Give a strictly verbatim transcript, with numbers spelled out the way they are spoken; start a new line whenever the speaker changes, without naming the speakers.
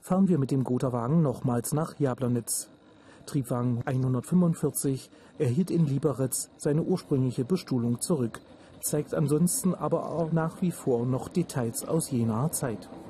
fahren wir mit dem Gotha-Wagen nochmals nach Jablonitz. Triebwagen hundertfünfundvierzig erhielt in Lieberitz seine ursprüngliche Bestuhlung zurück, zeigt ansonsten aber auch nach wie vor noch Details aus jener Zeit.